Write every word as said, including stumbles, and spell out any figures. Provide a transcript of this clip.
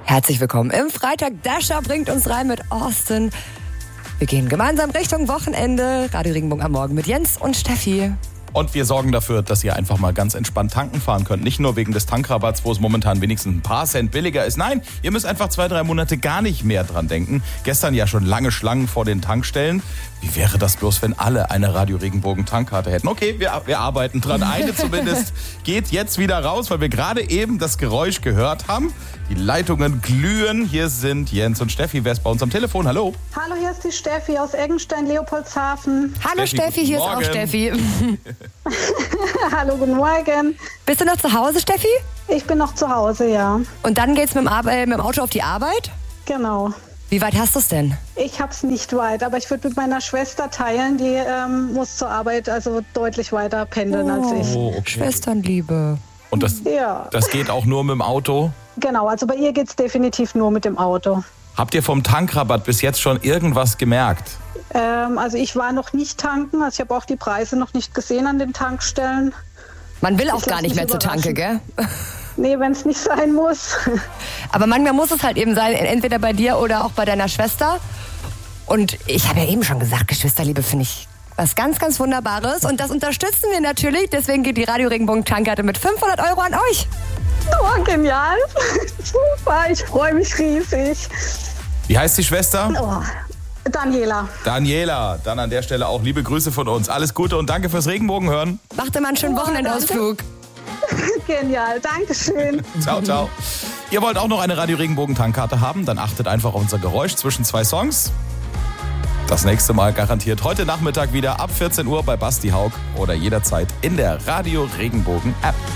Herzlich willkommen im Freitag. Dasher bringt uns rein mit Austin. Wir gehen gemeinsam Richtung Wochenende. Radio Regenbogen am Morgen mit Jens und Steffi. Und wir sorgen dafür, dass ihr einfach mal ganz entspannt tanken fahren könnt. Nicht nur wegen des Tankrabatts, wo es momentan wenigstens ein paar Cent billiger ist. Nein, ihr müsst einfach zwei, drei Monate gar nicht mehr dran denken. Gestern ja schon lange Schlangen vor den Tankstellen. Wie wäre das bloß, wenn alle eine Radio Regenbogen Tankkarte hätten? Okay, wir, wir arbeiten dran. Eine zumindest geht jetzt wieder raus, weil wir gerade eben das Geräusch gehört haben. Die Leitungen glühen. Hier sind Jens und Steffi. Wer ist bei uns am Telefon? Hallo. Hallo, hier ist die Steffi aus Eggenstein, Leopoldshafen. Hallo Steffi, Steffi hier ist auch Steffi. Hallo, guten Morgen. Bist du noch zu Hause, Steffi? Ich bin noch zu Hause, ja. Und dann geht's mit dem, Ar- äh, mit dem Auto auf die Arbeit? Genau. Wie weit hast du es denn? Ich hab's nicht weit, aber ich würde mit meiner Schwester teilen. Die ähm, muss zur Arbeit also deutlich weiter pendeln oh, als ich. Oh, okay. Schwesternliebe. Und das, ja. das geht auch nur mit dem Auto? Genau, also bei ihr geht's definitiv nur mit dem Auto. Habt ihr vom Tankrabatt bis jetzt schon irgendwas gemerkt? Ähm, also ich war noch nicht tanken, also ich habe auch die Preise noch nicht gesehen an den Tankstellen. Man will auch Ich gar lass nicht mich mehr zur Tanke, gell? Nee, wenn es nicht sein muss. Aber manchmal muss es halt eben sein, entweder bei dir oder auch bei deiner Schwester. Und ich habe ja eben schon gesagt, Geschwisterliebe finde ich was ganz, ganz Wunderbares. Und das unterstützen wir natürlich. Deswegen geht die Radio Regenbogen Tankkarte mit fünfhundert Euro an euch. Oh, genial. Super, ich freue mich riesig. Wie heißt die Schwester? Oh, Daniela. Daniela. Dann an der Stelle auch liebe Grüße von uns. Alles Gute und danke fürs Regenbogen hören. Macht immer einen schönen Oh, Wochenendausflug. Genial, danke schön. Ciao, ciao. Ihr wollt auch noch eine Radio Regenbogen Tankkarte haben? Dann achtet einfach auf unser Geräusch zwischen zwei Songs. Das nächste Mal garantiert heute Nachmittag wieder ab vierzehn Uhr bei Basti Haug oder jederzeit in der Radio Regenbogen App.